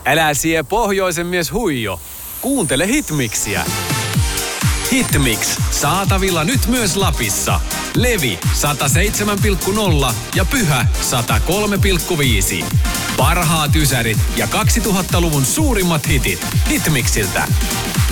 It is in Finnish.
Älä sie pohjoisen mies huijo. Kuuntele Hitmixiä. Hitmix. Saatavilla nyt myös Lapissa. Levi 107,0 ja Pyhä 103,5. Parhaat ysärit ja 2000-luvun suurimmat hitit Hitmixiltä.